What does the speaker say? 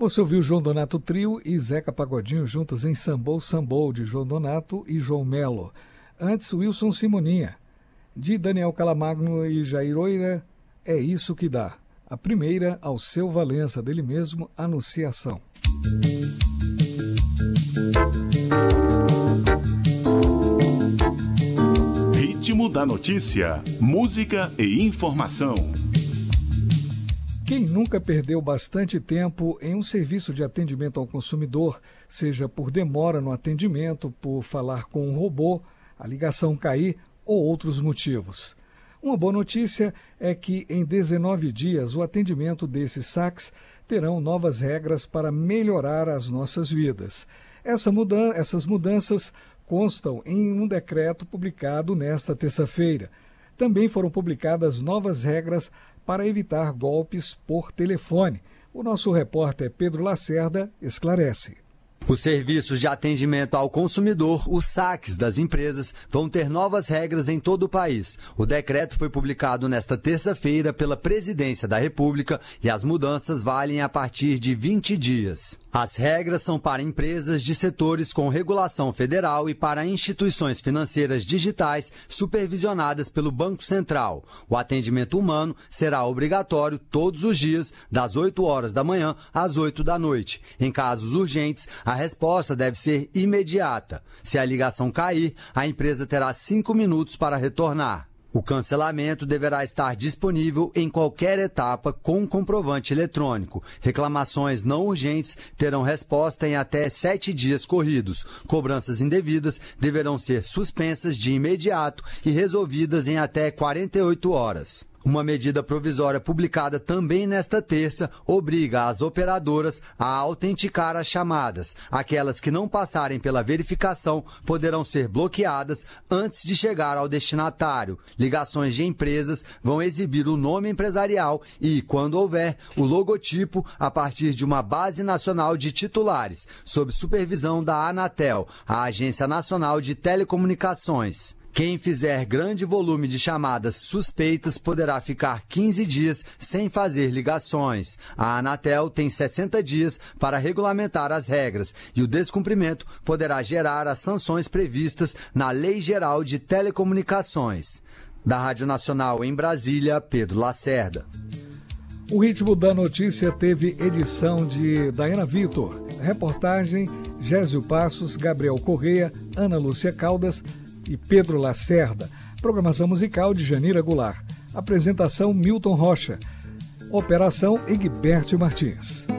Você ouviu João Donato Trio e Zeca Pagodinho juntos em Sambou Sambou, de João Donato e João Melo. Antes, Wilson Simoninha, de Daniel Calamagno e Jair Oira, É Isso Que Dá. A primeira, Alceu Valença, dele mesmo, Anunciação. Ritmo da notícia, música e informação. Quem nunca perdeu bastante tempo em um serviço de atendimento ao consumidor, seja por demora no atendimento, por falar com um robô, a ligação cair ou outros motivos? Uma boa notícia é que em 19 dias o atendimento desses saques terão novas regras para melhorar as nossas vidas. Essas mudanças constam em um decreto publicado nesta terça-feira. Também foram publicadas novas regras para evitar golpes por telefone. O nosso repórter Pedro Lacerda esclarece. Os serviços de atendimento ao consumidor, os saques das empresas, vão ter novas regras em todo o país. O decreto foi publicado nesta terça-feira pela Presidência da República e as mudanças valem a partir de 20 dias. As regras são para empresas de setores com regulação federal e para instituições financeiras digitais supervisionadas pelo Banco Central. O atendimento humano será obrigatório todos os dias, das 8 horas da manhã às 8 da noite. Em casos urgentes, a resposta deve ser imediata. Se a ligação cair, a empresa terá 5 minutos para retornar. O cancelamento deverá estar disponível em qualquer etapa com comprovante eletrônico. Reclamações não urgentes terão resposta em até 7 dias corridos. Cobranças indevidas deverão ser suspensas de imediato e resolvidas em até 48 horas. Uma medida provisória publicada também nesta terça obriga as operadoras a autenticar as chamadas. Aquelas que não passarem pela verificação poderão ser bloqueadas antes de chegar ao destinatário. Ligações de empresas vão exibir o nome empresarial e, quando houver, o logotipo a partir de uma base nacional de titulares, sob supervisão da Anatel, a Agência Nacional de Telecomunicações. Quem fizer grande volume de chamadas suspeitas poderá ficar 15 dias sem fazer ligações. A Anatel tem 60 dias para regulamentar as regras e o descumprimento poderá gerar as sanções previstas na Lei Geral de Telecomunicações. Da Rádio Nacional em Brasília, Pedro Lacerda. O Ritmo da Notícia teve edição de Daiana Vitor. Reportagem, Gésio Passos, Gabriel Correia, Ana Lúcia Caldas e Pedro Lacerda. Programação musical de Janira Goulart. Apresentação Milton Rocha. Operação Egberto Martins.